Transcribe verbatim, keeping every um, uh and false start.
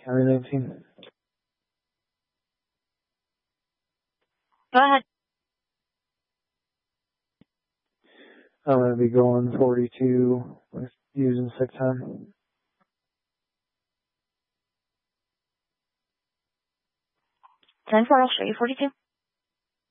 County nineteen. Go ahead. I'm going to be going forty-two with using sick time. ten four, I'll show you forty-two.